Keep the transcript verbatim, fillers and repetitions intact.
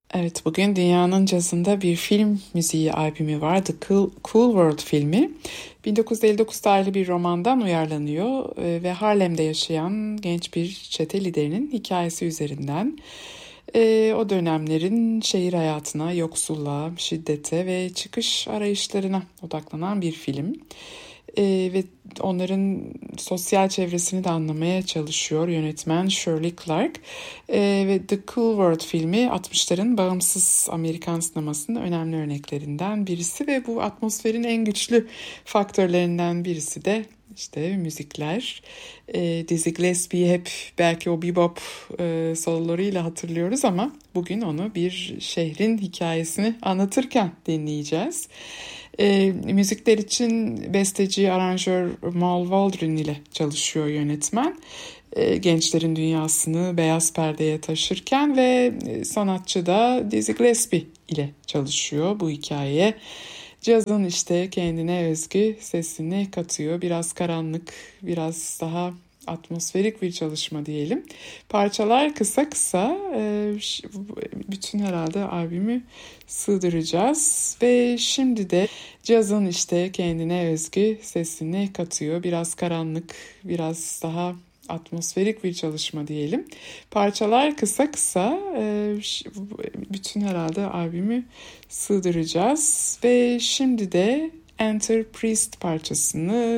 Evet, bugün dünyanın cazında bir film müziği albümü var. The Cool, Cool World filmi. bin dokuz yüz elli dokuz tarihli bir romandan uyarlanıyor e, ve Harlem'de yaşayan genç bir çete liderinin hikayesi üzerinden e, o dönemlerin şehir hayatına, yoksulluğa, şiddete ve çıkış arayışlarına odaklanan bir film. Ee, ve onların sosyal çevresini de anlamaya çalışıyor yönetmen Shirley Clark. Ee, ve The Cool World filmi altmışların bağımsız Amerikan sinemasının önemli örneklerinden birisi ve bu atmosferin en güçlü faktörlerinden birisi de işte müzikler. Ee, Dizzy Gillespie'yi hep belki o bebop e, sololarıyla hatırlıyoruz ama bugün onu bir şehrin hikayesini anlatırken dinleyeceğiz. E, müzikler için besteci, aranjör Mal Waldron ile çalışıyor yönetmen. E, gençlerin dünyasını beyaz perdeye taşırken ve sanatçı da Dizzy Gillespie ile çalışıyor bu hikayeye. Cazın işte kendine özgü sesini katıyor. Biraz karanlık, biraz daha atmosferik bir çalışma diyelim. Parçalar kısa kısa, e, bütün herhalde albümü sığdıracağız. Ve şimdi de cazın işte kendine özgü sesini katıyor. Biraz karanlık, biraz daha atmosferik bir çalışma diyelim. Parçalar kısa kısa, e, bütün herhalde albümü sığdıracağız. Ve şimdi de Enter Priest parçasını